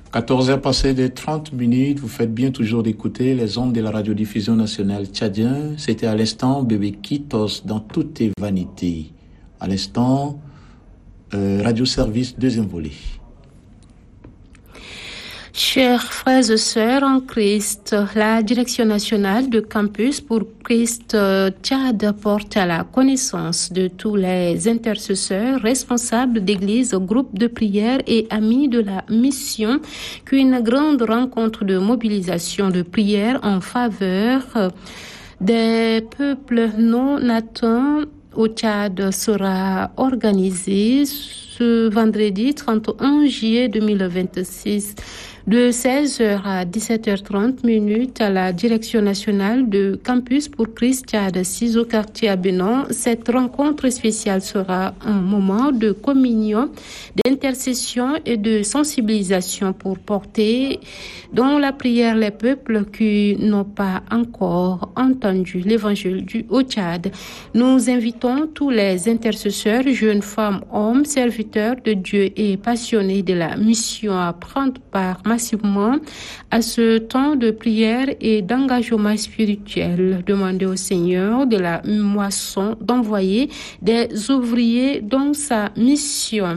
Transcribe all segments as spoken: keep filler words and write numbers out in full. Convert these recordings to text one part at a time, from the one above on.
quatorze heures passées de trente minutes, vous faites bien toujours d'écouter les ondes de la radiodiffusion nationale tchadienne. C'était à l'instant Bébé Kitos dans toutes tes vanités. À l'instant, euh, Radio Service, deuxième volet. Chers frères et sœurs en Christ, la Direction nationale de Campus pour Christ Tchad porte à la connaissance de tous les intercesseurs, responsables d'église, groupes de prière et amis de la mission qu'une grande rencontre de mobilisation de prière en faveur des peuples non atteints au Tchad sera organisée ce vendredi trente et un juillet deux mille vingt-six. De seize heures à dix-sept heures trente minutes à la Direction nationale de Campus pour Christ Tchad, six au quartier Abénon. Cette rencontre spéciale sera un moment de communion, d'intercession et de sensibilisation pour porter dans la prière les peuples qui n'ont pas encore entendu l'évangile du au Tchad. Nous invitons tous les intercesseurs, jeunes femmes, hommes, serviteurs de Dieu et passionnés de la mission à prendre part massivement à ce temps de prière et d'engagement spirituel. Demandez au Seigneur de la moisson d'envoyer des ouvriers dans sa mission.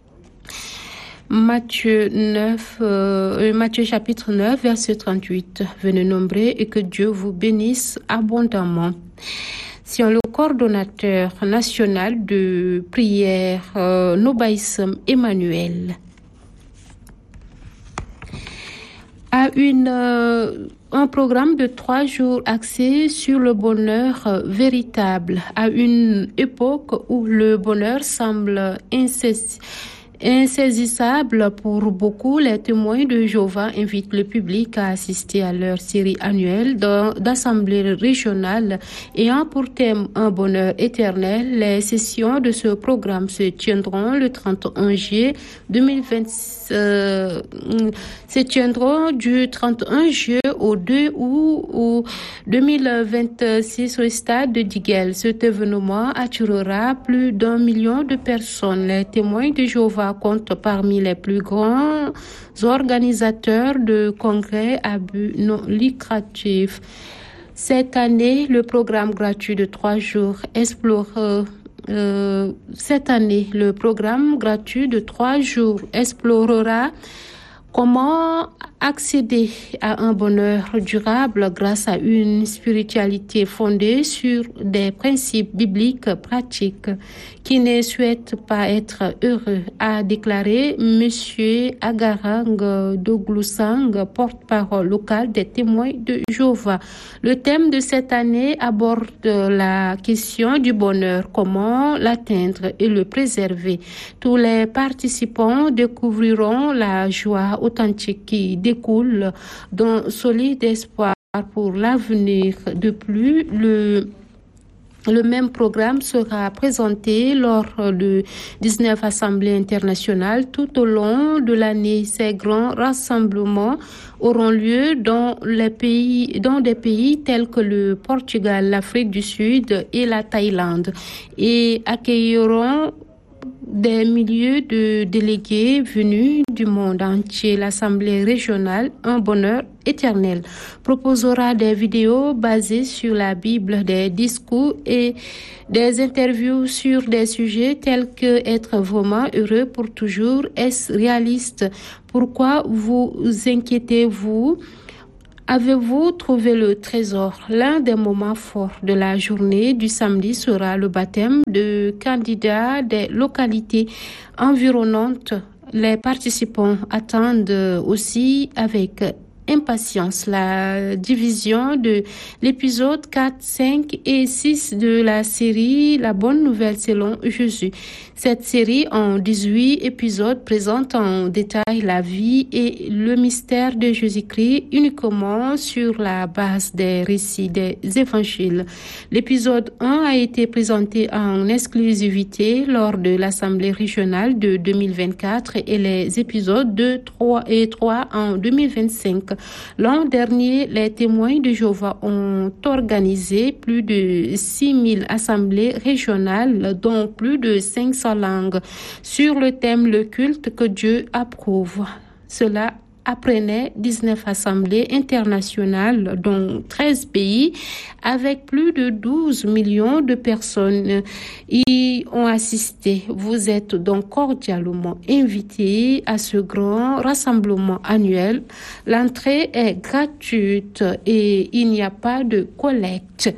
Matthieu neuf, euh, Matthieu chapitre neuf, verset trente-huit. Venez nombreux et que Dieu vous bénisse abondamment. Si le coordonnateur national de prière, euh, Nobaïsm Emmanuel, a une, euh, un programme de trois jours axé sur le bonheur euh, véritable, à une époque où le bonheur semble incessant. Insaisissable pour beaucoup, les témoins de Jéhovah invitent le public à assister à leur série annuelle d'assemblées régionales ayant pour thème un bonheur éternel. Les sessions de ce programme se tiendront le trente et un juillet deux mille vingt, euh, se tiendront du trente et un juillet au deux août deux mille vingt-six au stade de Diguel. Cet événement attirera plus d'un million de personnes. Les témoins de Jéhovah compte parmi les plus grands organisateurs de congrès à but non lucratif. Cette année, le programme gratuit de trois jours explore euh, cette année, le programme gratuit de trois jours explorera comment accéder à un bonheur durable grâce à une spiritualité fondée sur des principes bibliques pratiques. Qui ne souhaite pas être heureux, a déclaré Monsieur Agarang Doglusang, porte-parole locale des témoins de Jéhovah. Le thème de cette année aborde la question du bonheur, comment l'atteindre et le préserver. Tous les participants découvriront la joie authentique qui découle d'un solide espoir pour l'avenir. De plus, le Le même programme sera présenté lors de dix-neuf assemblées internationales tout au long de l'année. Ces grands rassemblements auront lieu dans les pays, dans des pays tels que le Portugal, l'Afrique du Sud et la Thaïlande et accueilleront des milliers de délégués venus du monde entier. L'Assemblée régionale, un bonheur éternel, proposera des vidéos basées sur la Bible, des discours et des interviews sur des sujets tels que être vraiment heureux pour toujours. Est-ce réaliste? Pourquoi vous inquiétez-vous? Avez-vous trouvé le trésor? L'un des moments forts de la journée du samedi sera le baptême de candidats des localités environnantes. Les participants attendent aussi avec impatience la division de l'épisode quatre, cinq et six de la série La Bonne Nouvelle selon Jésus. Cette série en dix-huit épisodes présente en détail la vie et le mystère de Jésus-Christ uniquement sur la base des récits des évangiles. L'épisode un a été présenté en exclusivité lors de l'Assemblée régionale de deux mille vingt-quatre et les épisodes deux, trois et trois en deux mille vingt-cinq. L'an dernier, les témoins de Jéhovah ont organisé plus de six mille assemblées régionales, dont plus de cinq cents langues, sur le thème « Le culte que Dieu approuve ». Cela apprenait dix-neuf assemblées internationales, dont treize pays, avec plus de douze millions de personnes y ont assisté. Vous êtes donc cordialement invités à ce grand rassemblement annuel. L'entrée est gratuite et il n'y a pas de collecte.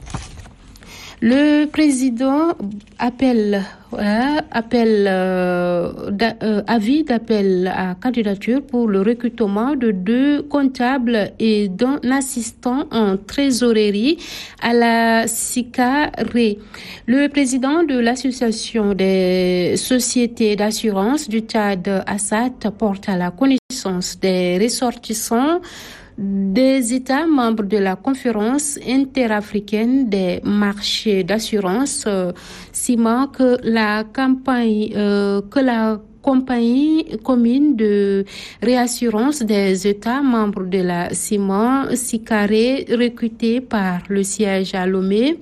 Le président appelle, euh, appelle euh, d'a, euh, avis d'appel à candidature pour le recrutement de deux comptables et d'un assistant en trésorerie à la SICARE. Le président de l'association des sociétés d'assurance du Tchad, Assad, porte à la connaissance des ressortissants des États membres de la conférence interafricaine des marchés d'assurance, euh, CIMA, que la campagne, euh, que la compagnie commune de réassurance des États membres de la CIMA, SICARE, recrutée par le siège à Lomé.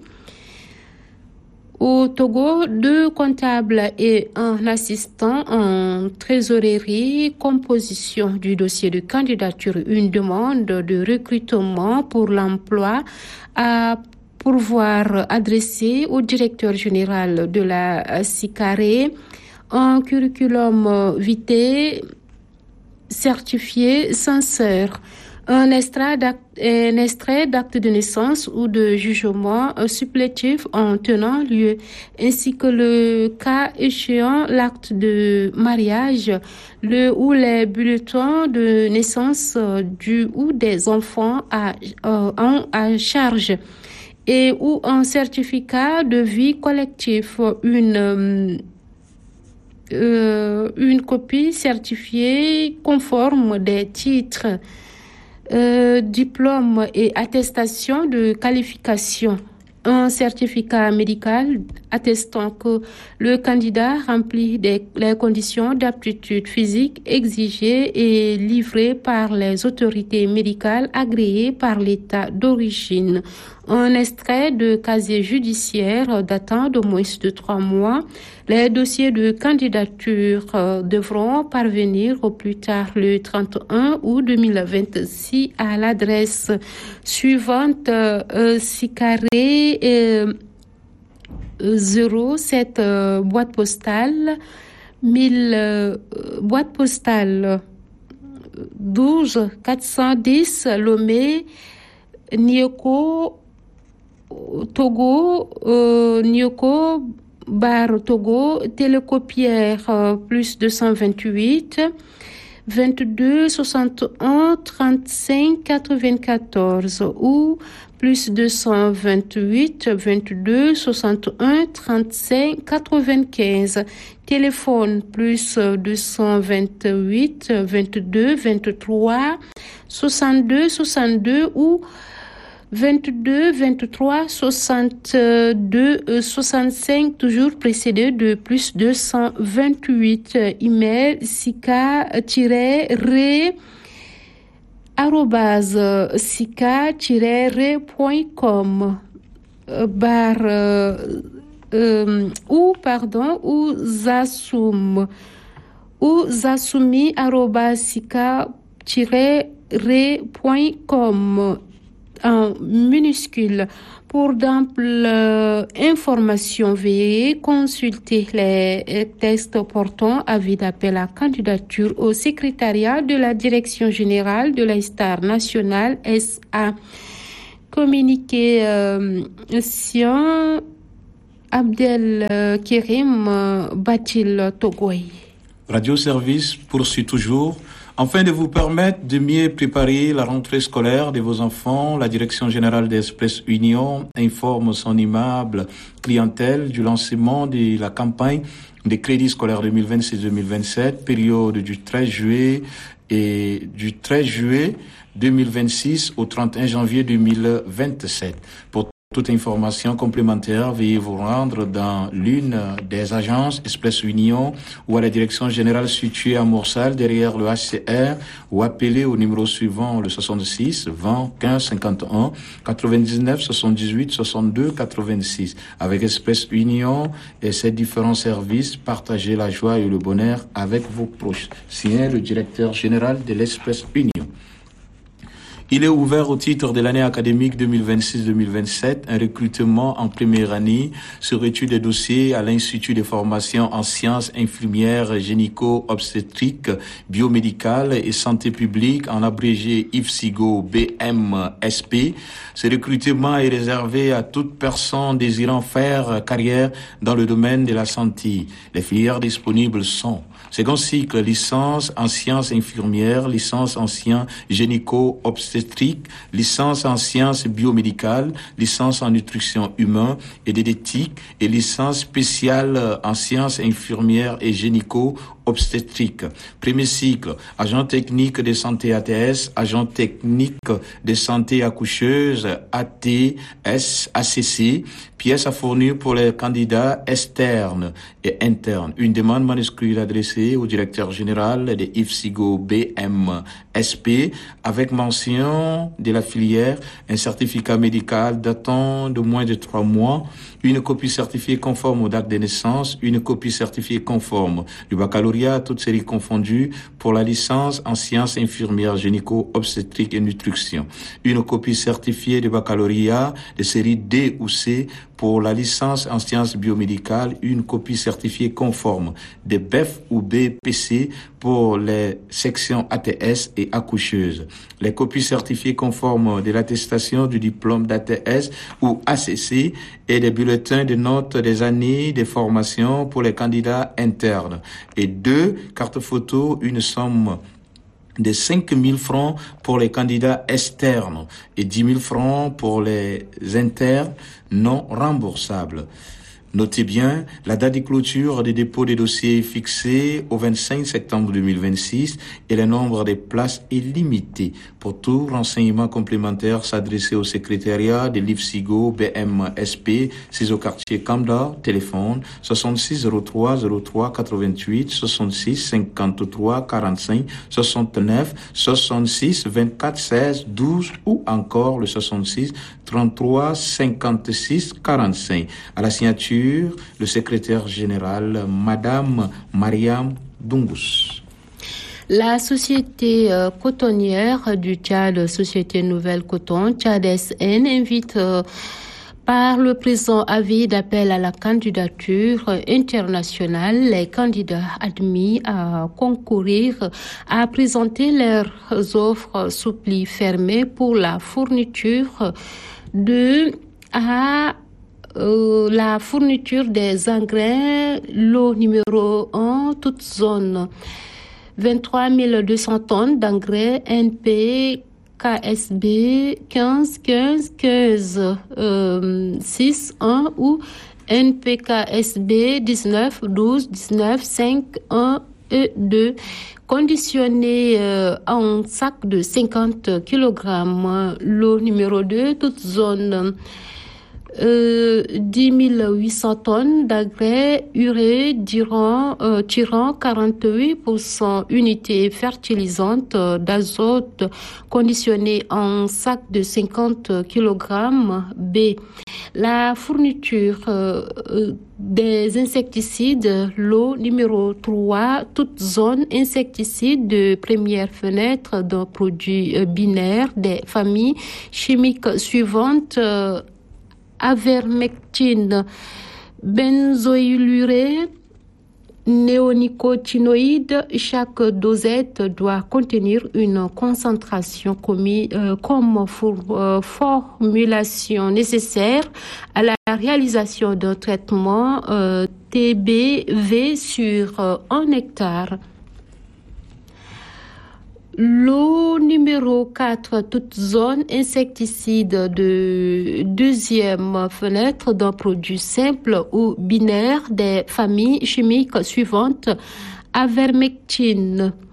Au Togo, deux comptables et un assistant en trésorerie, composition du dossier de candidature, une demande de recrutement pour l'emploi à pourvoir adressé au directeur général de la SICARE, un curriculum vitae certifié sincère. Un extrait, d'acte, un extrait d'acte de naissance ou de jugement supplétif en tenant lieu, ainsi que le cas échéant l'acte de mariage, le ou les bulletins de naissance du ou des enfants à, euh, à charge et ou un certificat de vie collectif, une euh, une copie certifiée conforme des titres, Euh, diplôme et attestation de qualification, un certificat médical attestant que le candidat remplit des, les conditions d'aptitude physique exigées et livrées par les autorités médicales agréées par l'État d'origine, un extrait de casier judiciaire datant d'au moins de trois mois. Les dossiers de candidature euh, devront parvenir au plus tard le trente et un août deux mille vingt-six à l'adresse suivante, euh, SICARE euh, zéro sept euh, boîte postale mille euh, boîte postale douze quatre cent dix Lomé, Nioko, Togo, euh, Nioko, Bar Togo, télécopière euh, plus deux cent vingt-huit, vingt-deux soixante et un trente-cinq quatre-vingt-quatorze ou plus deux cent vingt-huit vingt-deux soixante et un trente-cinq quatre-vingt-quinze. Téléphone plus deux cent vingt-huit vingt-deux vingt-trois soixante-deux soixante-deux ou vingt-deux vingt-trois soixante-deux soixante-cinq, toujours précédé de plus deux cent vingt-huit. Email sika-re arobase sika-re point com bar euh, euh, ou pardon ou zasum ou zasumi arobase sika-re point com en minuscule. Pour d'amples euh, informations, veuillez consulter les euh, textes portant avis d'appel à candidature au secrétariat de la Direction générale de la Star nationale S A. Communiqué euh, Sion Abdel euh, Kérim euh, Batil Togoy. Radio Service poursuit toujours. Afin de vous permettre de mieux préparer la rentrée scolaire de vos enfants, la Direction générale d'Express Union informe son aimable clientèle du lancement de la campagne des crédits scolaires deux mille vingt-six deux mille vingt-sept, période du treize juillet et du treize juillet deux mille vingt-six au trente et un janvier deux mille vingt-sept. Pour toute information complémentaire, veuillez vous rendre dans l'une des agences Express Union ou à la direction générale située à Morsal derrière le H C R ou appeler au numéro suivant le soixante-six vingt quinze cinquante et un quatre-vingt-dix-neuf soixante-dix-huit soixante-deux quatre-vingt-six. Avec Express Union et ses différents services, partagez la joie et le bonheur avec vos proches. Signé le directeur général de l'Express Union. Il est ouvert au titre de l'année académique deux mille vingt-six deux mille vingt-sept un recrutement en première année sur étude des dossiers à l'Institut de formation en sciences infirmières, gynéco-obstétriques, biomédicales et santé publique, en abrégé I F S I G O B M S P. Ce recrutement est réservé à toute personne désirant faire carrière dans le domaine de la santé. Les filières disponibles sont second cycle, licence en sciences infirmières, licence en sciences gynéco-obstétriques, licence en sciences biomédicales, licence en nutrition humaine et diététique et licence spéciale en sciences infirmières et gynéco-obstétriques. Premier cycle, agent technique de santé A T S, agent technique de santé accoucheuse A T S, A C C, pièces à fournir pour les candidats externes et internes. Une demande manuscrite adressée au directeur général de I F S I G O B M S P avec mention de la filière, un certificat médical datant de moins de trois mois, une copie certifiée conforme aux dates de naissance, une copie certifiée conforme du baccalauréat, toutes séries confondues, pour la licence en sciences infirmières, gynéco-obstétriques et nutrition, une copie certifiée de baccalauréat de série D ou C pour la licence en sciences biomédicales, une copie certifiée conforme de B E F ou B P C pour les sections A T S et accoucheuses. Les copies certifiées conformes de l'attestation du diplôme d'A T S ou A C C et des bulletins de notes des années de formation pour les candidats internes. Et deux cartes photo, une somme de cinq mille francs pour les candidats externes et dix mille francs pour les internes non remboursables. Notez bien, la date de clôture des dépôts des dossiers est fixée au vingt-cinq septembre deux mille vingt-six et le nombre de places est limité. Pour tout renseignement complémentaire, s'adresser au secrétariat de l'I F S I G O B M S P, six au quartier Kamda, téléphone soixante-six zéro trois zéro trois quatre-vingt-huit, soixante-six cinquante-trois quarante-cinq, soixante-neuf soixante-six vingt-quatre seize douze ou encore le soixante-six trente-trois cinquante-six quarante-cinq. À la signature, le secrétaire général, Madame Mariam Dungus. La société euh, cotonnière du Tchad, Société Nouvelle Coton, Tchad S N, invite euh, par le présent avis d'appel à la candidature internationale les candidats admis à concourir à présenter leurs offres sous pli fermé pour la fourniture de à Euh, la fourniture des engrais, lot numéro un, toute zone. vingt-trois mille deux cents tonnes d'engrais N P K S B quinze quinze quinze euh, six un ou N P K S B dix-neuf douze dix-neuf cinq un et deux. Conditionné euh, en sac de cinquante kilogrammes. Lot numéro deux, toute zone. Euh, dix mille huit cents tonnes d'engrais urée tirant, euh, tirant quarante-huit pour cent unités fertilisantes d'azote conditionnées en sac de cinquante kilogrammes. B. La fourniture euh, des insecticides, lot numéro trois, toute zone insecticide de première fenêtre d'un produit euh, binaire des familles chimiques suivantes. Euh, Avermectine, benzoylurée, néonicotinoïdes. Chaque dosette doit contenir une concentration commis, euh, comme for, euh, formulation nécessaire à la réalisation d'un traitement euh, T B V sur euh, un hectare. Lot numéro quatre, toute zone insecticide de deuxième fenêtre d'un produit simple ou binaire des familles chimiques suivantes: avermectine,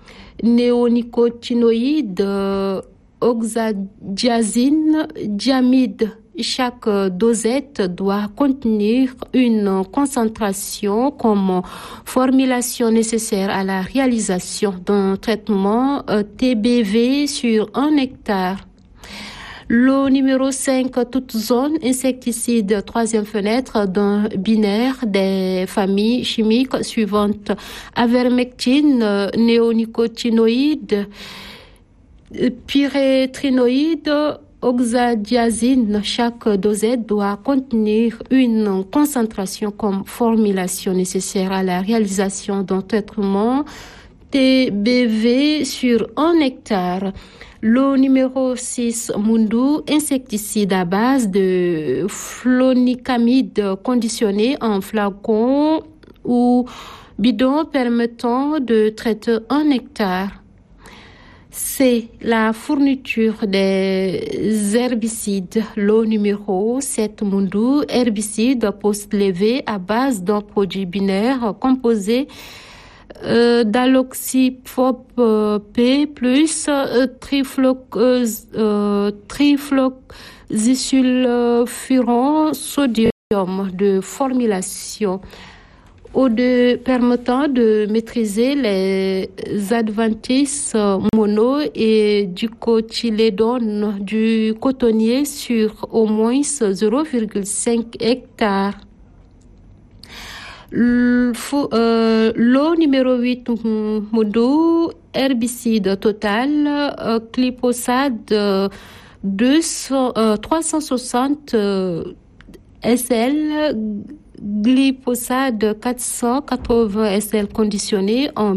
néonicotinoïdes, oxadiazine, diamide, chaque dosette doit contenir une concentration comme formulation nécessaire à la réalisation d'un traitement T B V sur un hectare. Lot numéro cinq, toute zone insecticide, troisième fenêtre d'un binaire des familles chimiques suivantes: avermectine, néonicotinoïde, pyrétrinoïde, oxadiazine. Chaque dosette doit contenir une concentration comme formulation nécessaire à la réalisation d'un traitement T B V sur un hectare. Lot numéro six, Mundu, insecticide à base de flonicamide conditionné en flacon ou bidon permettant de traiter un hectare. C'est la fourniture des herbicides. Lot numéro sept, Mundu, herbicide post-levé à base d'un produit binaire composé Euh, d'aloxyphob euh, P plus euh, trifloc, euh, euh, trifloxysulfuron sodium de formulation ou de permettant de maîtriser les adventices mono et dicotylédone du cotonnier sur au moins zéro virgule cinq hectares. Euh, lot numéro huit, Mundu, herbicide total, euh, glyphosate euh, trois cent soixante euh, S L, glyphosate quatre cent quatre-vingts S L conditionné en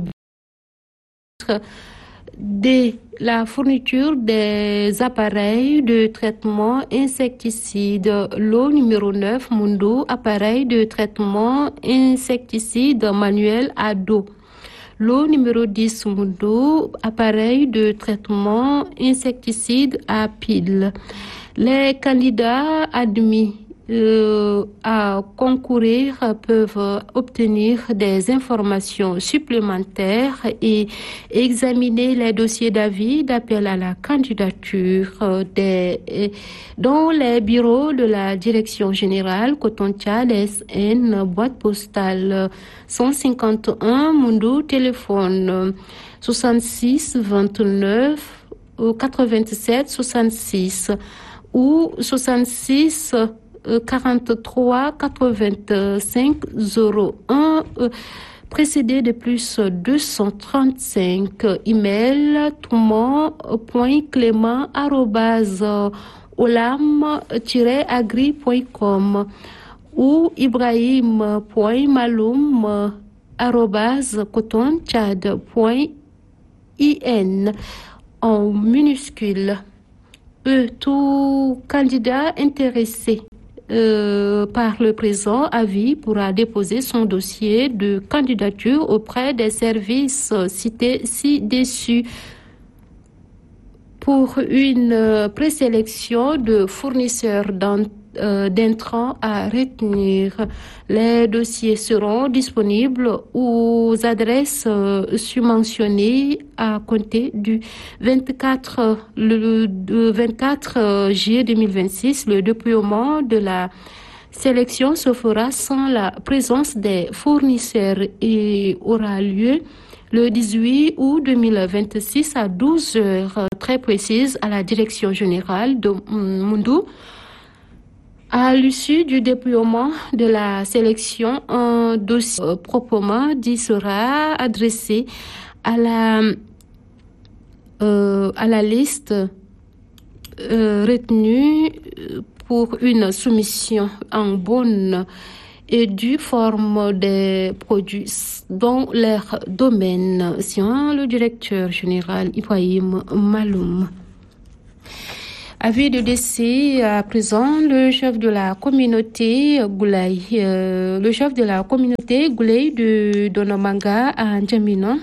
D. La fourniture des appareils de traitement insecticide. Lot numéro neuf, Mundu, appareil de traitement insecticide manuel à dos. Lot numéro dix, Mundu, appareil de traitement insecticide à pile. Les candidats admis Euh, à concourir peuvent obtenir des informations supplémentaires et examiner les dossiers d'avis d'appel à la candidature des, dans les bureaux de la Direction générale Coton-Tchad S N, boîte postale cent cinquante et un, Mundu, téléphone soixante-six vingt-neuf quatre-vingt-sept soixante-six ou soixante-six quarante-trois quatre-vingt-cinq zéro un, euh, précédé de plus deux cent trente-cinq. Email toumon.clément arobase olam-agri point com ou ibrahim.maloum arobase cotontchad point in en minuscule. E, tout candidat intéressé Euh, par le présent avis pourra déposer son dossier de candidature auprès des services cités ci-dessus pour une présélection de fournisseurs d'entrée Euh, d'intrants à retenir. Les dossiers seront disponibles aux adresses euh, submentionnées à compter du vingt-quatre, le, le vingt-quatre juillet deux mille vingt-six. Le déploiement de la sélection se fera sans la présence des fournisseurs et aura lieu le dix-huit août deux mille vingt-six à douze heures très précises à la Direction générale de Mundu. À l'issue du déploiement de la sélection, un dossier euh, proprement dit sera adressé à la, euh, à la liste euh, retenue pour une soumission en bonne et due forme des produits dans leur domaine, selon le directeur général Ibrahim Maloum. Avis de décès à présent, le chef de la communauté Goulay, euh, le chef de la communauté Goulay de Donomanga à N'Djamena,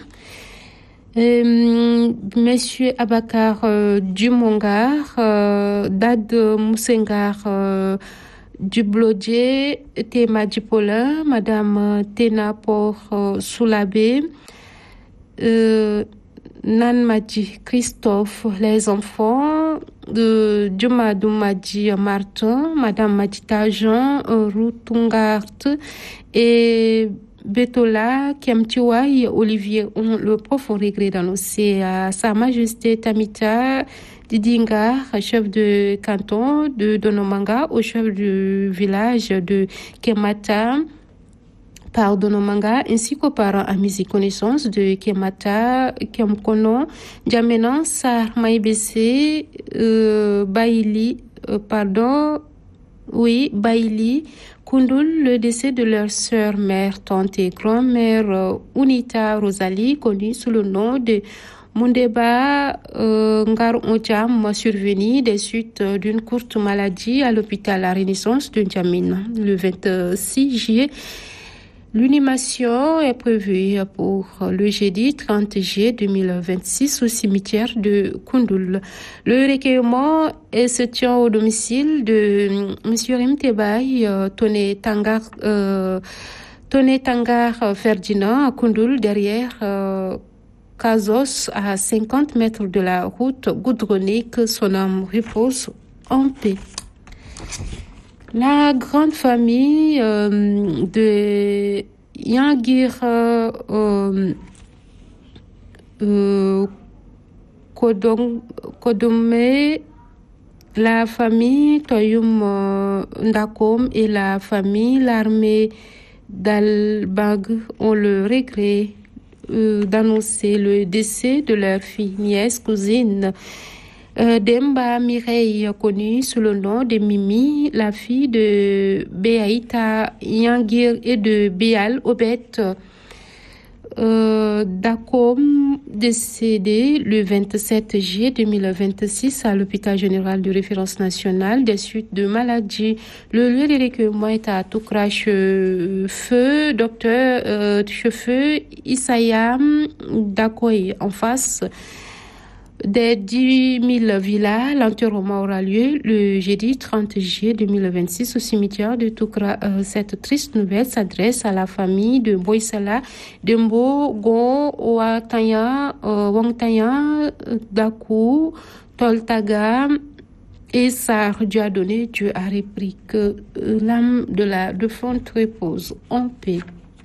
euh, Monsieur Abakar euh, Dumongar, euh, Dad Moussengar euh, Dublodje, Tema Dipola, Madame Tena Por euh, Soulabé, euh, Nanmadi Christophe, les enfants de Djumadou Madji Martin, Madame Madita Jean Routungart et Betola Kiamtiwai Olivier ont le profond regret d'annoncer à Sa Majesté Tamita Didingar, chef de canton de Donomanga, au chef du village de Kemata par Donomanga, ainsi qu'aux parents, amis et connaissances de Kemata, Kemkono, Djamenan, Sar Maïbese, euh, Baili, euh, pardon, oui, Baili, Kundul, le décès de leur sœur, mère, tante et grand-mère euh, Unita Rosalie, connue sous le nom de Mundeba euh, Ngar Ojam, survenu des suites euh, d'une courte maladie à l'hôpital La Renaissance de N'Djamena le vingt-six juillet. L'inhumation est prévue pour le jeudi trente juillet deux mille vingt-six au cimetière de Koundoul. Le recueillement se tient au domicile de M. Rimtebaï euh, Toné Tangar, euh, Toné Tangar Ferdinand à Koundoul, derrière euh, Kazos, à cinquante mètres de la route goudronnée, que son âme repose en paix. La grande famille euh, de Yangir euh, euh, Kodong, Kodome, la famille Toyum euh, Ndakom et la famille l'armée d'Albag ont le regret euh, d'annoncer le décès de leur fille, nièce, cousine, Euh, Demba Mireille, connue sous le nom de Mimi, la fille de Béaïta Yangir et de Béal Obet euh, Dakom, décédée le vingt-sept juillet deux mille vingt-six à l'hôpital général de référence nationale des suites de maladie. Le lieu de recueillement est à Toukra Chefeu, docteur euh, Chefeu Isayam Dakoy, en face des dix mille villas. L'enterrement aura lieu le jeudi trente juillet deux mille vingt-six au cimetière de Toukra. Euh, cette triste nouvelle s'adresse à la famille de Boysala, Dembo, Gon, Ouatanya, euh, Wangtanya, Dakou, Toltaga et Sar. Dieu a donné, Dieu a repris. Que euh, l'âme de la défunte repose en paix.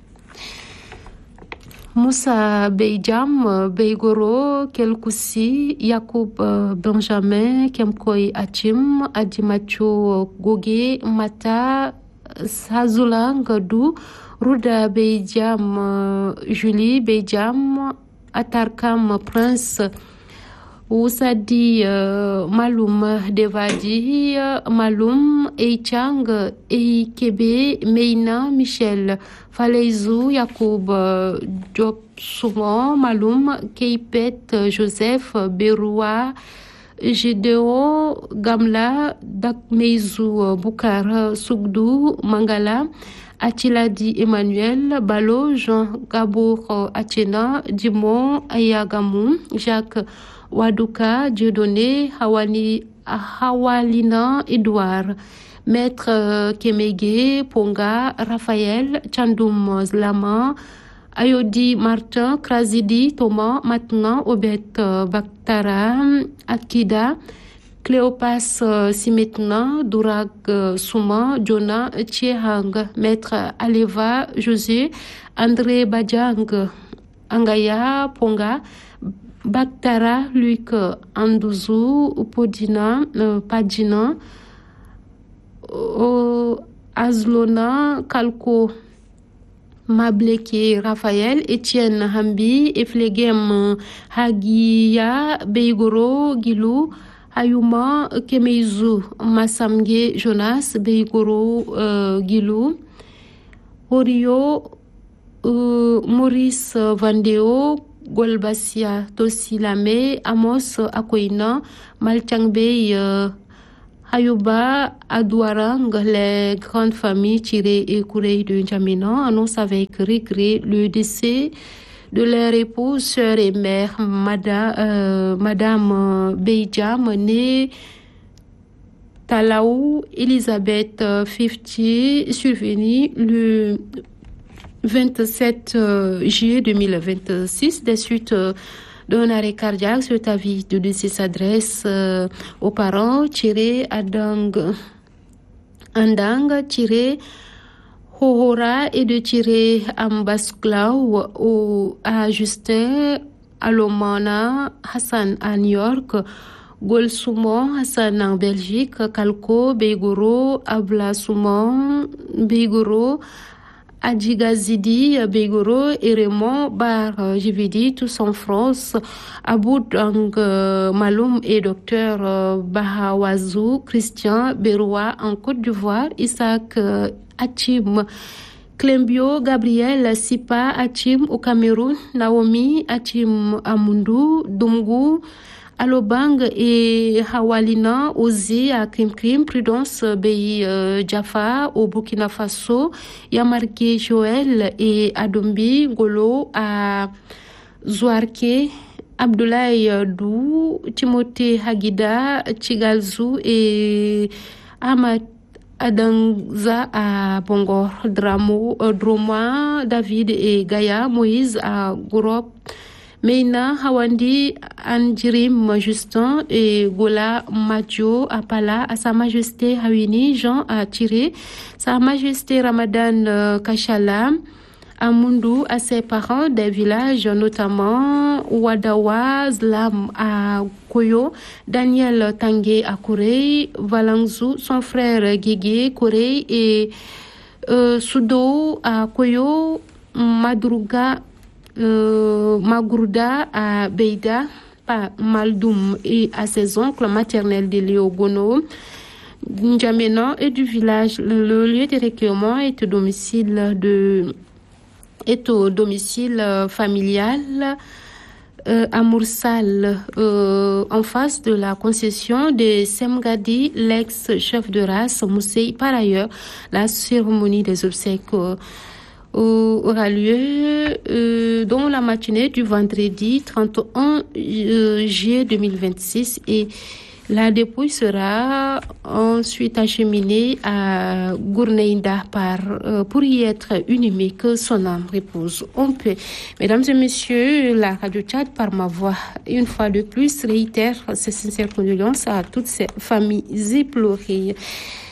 Moussa Beidjam, Beigoro, Kelkoussi, Yacoub Benjamin, Kemkoy Achim, Adimacho Goge, Mata, Sazulang Gadou, Ruda Beidjam, Julie Beidjam, Atarkam Prince, Oussadi uh, Maloum Devadi, Maloum Eichang, Eikebe, Meina Michel, Faleizou, Yacoub Diop Soumon, Maloum, Keipet Joseph, Beroua, Gédéon Gamla, Dakmeizou Boukar Sougdou, Mangala, Atiladi Emmanuel, Balo, Jean Gabour Atiena, Dimon Ayagamou, Jacques Waduka, Dieudonné, Hawani, Hawalina, Edouard, Maître Kemege, Ponga, Raphaël, Chandoum Zlama, Ayodi Martin, Krazidi, Thomas, Maintenant, Obet Baktara, Akida, Cléopas Simetna, Dourag Souma, Jonah Tchehang, Maître Aleva, José, André Bajang, Angaya, Ponga, Baktara, Luc Andouzou, Podina, euh, Padina, euh, Azlona, Kalko, Mableke, Raphaël, Etienne Hambi, Eflegem, Hagia, Beigoro, Gilou, Ayuma, Kemeizu, Massamge, Jonas, Beigoro, euh, Gilou, Orio, euh, Maurice Vandeo, Golbasia Tosilame, Amos Akoina, Malchangbe, euh, Hayuba, Adouarang, les grandes familles tirées et courées de N'Djamena annoncent avec regret le décès de leur épouse, sœur et mère, Madame, euh, Madame Beidjam, née Talaou Elisabeth Fifty, survenue le vingt-sept juillet deux mille vingt-six des suites d'un arrêt cardiaque. Cet avis de décès s'adresse euh, aux parents. Tiré Adang, Andang, tiré Hohora et de tirer Ambasclaw au, à Justin Alomana Hassan à New York, Gol Soumon Hassan en Belgique, Kalko Beigoro, Abla Soumon Beigoro, Adjigazidi Beigoro et Raymond Bar Jividi, tous en France, Aboud euh, Maloum et Docteur euh, Bahawazou, Christian Beroua en Côte d'Ivoire, Isaac euh, Achim Klembio, Gabriel Sipa Achim au Cameroun, Naomi Achim Amundu, Dungu, Alobang et Hawalina Ozi à Krim Krim, Prudence Bey euh, Jaffa au Burkina Faso, Yamarke Joël et Adombi Golo à Zouarke, Abdoulaye Dou, Timothée Hagida, Chigalzou et Ahmad Adangza à Bongor, Dramo, euh, Droma, David et Gaïa, Moïse à Gourop, Meina, Hawandi, Anjirim, Justin et Gola Madjo à Pala, à Sa Majesté Hawini, Jean à Tiré, Sa Majesté Ramadan euh, Kachala, à Mundu, à ses parents des villages, notamment Wadawa, Zlam à Koyo, Daniel Tanguay à Corée, Valangzou, son frère Guégué, Corée et euh, Sudo à Koyo, Madruga, euh, Magrouda à Beida, pas Maldoum et à ses oncles maternels de Léo Gono, N'Djamena et du village. Le lieu de recueillement est au domicile de est au domicile euh, familial euh, à Moursal, euh, en face de la concession de Semgadi, l'ex-chef de race Moussei. Par ailleurs, la cérémonie des obsèques euh, aura lieu euh, dans la matinée du vendredi trente et un juillet deux mille vingt-six et la dépouille sera ensuite acheminée à Gourneïda par, euh, pour y être inhumée, que son âme repose en paix. Mesdames et messieurs, la Radio Tchad, par ma voix, une fois de plus, réitère ses sincères condoléances à toutes ces familles éplorées.